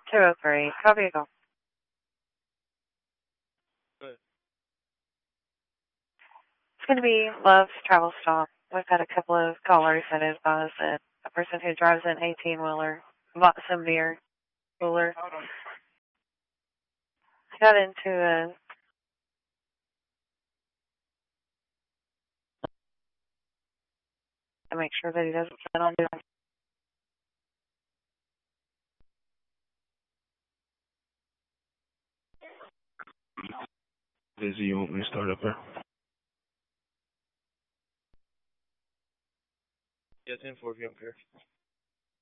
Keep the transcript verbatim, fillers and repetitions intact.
two oh three. Copy a call. Good. It's going to be Love's Travel Stop. We've had a couple of callers that advise that a person who drives an eighteen-wheeler bought some beer cooler. I got into a to make sure that he doesn't sit on it. Busy, you want me to start up there? Yeah, ten four if you don't care.